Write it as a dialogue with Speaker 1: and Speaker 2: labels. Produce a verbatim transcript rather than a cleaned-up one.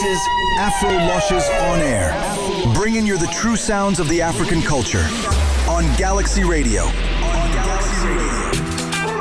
Speaker 1: is Afro Lushes On Air, bringing you the true sounds of the African culture on Galaxy Radio. On Galaxy Radio.